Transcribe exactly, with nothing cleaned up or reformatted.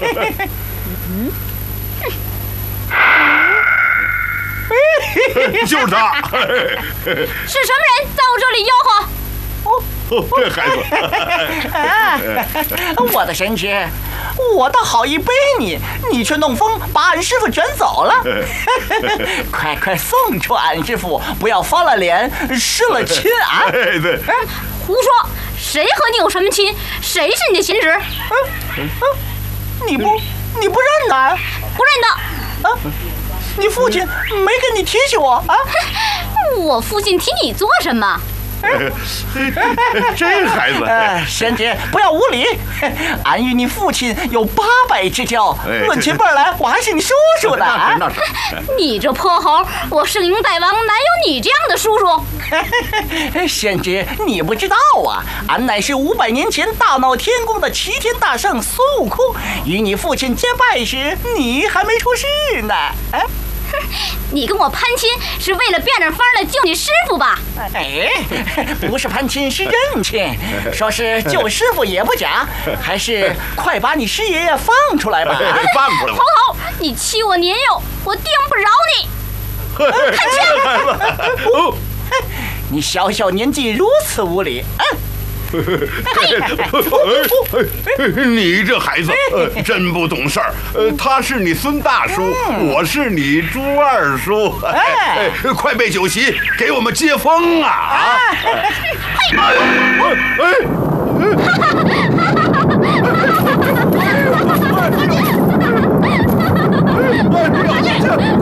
就是他。 是什么人在我这里吆喝？ 哦，这孩子，我的神职，我倒好意背你，你却弄风把俺师傅卷走了。快快送出俺师傅，不要翻了脸失了亲啊！ 哎，对， 胡说，谁和你有什么亲？谁是你的贤侄？ 嗯嗯，你不你不认得？ 不认得。 啊，你父亲没跟你提起我啊？ 我父亲提你做什么？ 这孩子， 呃，贤侄不要无礼，俺与你父亲有八百之交，论起辈来，我还是你叔叔的啊！ 那是， 你这破猴，我圣婴大王哪有你这样的叔叔？ 贤侄，你不知道啊，俺乃是五百年前大闹天宫的齐天大圣孙悟空，与你父亲结拜时，你还没出世呢。啊你跟我攀亲是为了变着法儿的救你师傅吧？ 哎，不是攀亲，是认亲。说是救师傅也不假，还是快把你师爷爷放出来吧！ 放出来吧！ 猴猴，你欺我年幼，我定不饶你！ 看清！哦， 你小小年纪如此无礼，嗯。 你这孩子，呃，真不懂事儿。呃，他是你孙大叔，嗯、我是你朱二叔。哎，哎快备酒席，给我们接风啊！啊！哎，哎，哎。